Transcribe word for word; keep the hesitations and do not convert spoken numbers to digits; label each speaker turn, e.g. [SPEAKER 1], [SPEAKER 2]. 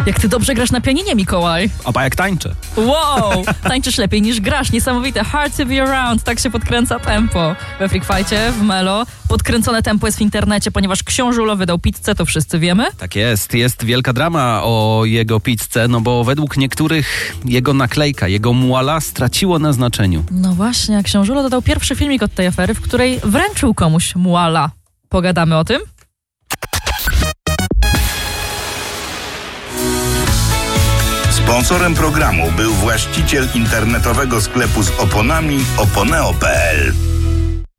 [SPEAKER 1] Jak ty dobrze grasz na pianinie, Mikołaj.
[SPEAKER 2] Opa, jak tańczę.
[SPEAKER 1] Wow, tańczysz lepiej niż grasz. Niesamowite. Hard to be around. Tak się podkręca tempo. We Freak Fightie, w Melo. Podkręcone tempo jest w internecie, ponieważ Książulo wydał pizzę, to wszyscy wiemy.
[SPEAKER 2] Tak jest. Jest wielka drama o jego pizzę, no bo według niektórych jego naklejka, jego muala straciło na znaczeniu.
[SPEAKER 1] No właśnie, Książulo dodał pierwszy filmik od tej afery, w której wręczył komuś muala. Pogadamy o tym?
[SPEAKER 3] Sponsorem programu był właściciel internetowego sklepu z oponami oponeo kropka pe el.